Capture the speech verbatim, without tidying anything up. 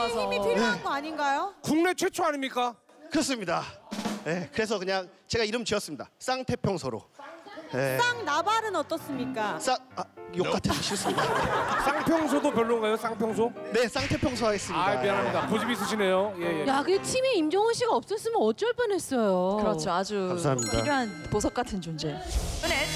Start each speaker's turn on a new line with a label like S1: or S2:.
S1: 좋아서.
S2: 힘이 필요한 거 아닌가요?
S3: 국내 최초 아닙니까?
S4: 그렇습니다. 네, 그래서 그냥 제가 이름 지었습니다. 쌍태평소로. 네.
S2: 쌍나발은 어떻습니까?
S4: 쌍, 아, 욕 같은 싫습니다.
S3: 쌍평소도 별론가요? 쌍평소?
S4: 네, 쌍태평소 하겠습니다.
S3: 아 미안합니다. 고집 있으시네요. 예, 예.
S5: 야, 그 팀에 임종원 씨가 없었으면 어쩔 뻔했어요.
S1: 그렇죠. 아주
S4: 감사합니다.
S1: 필요한 보석 같은 존재.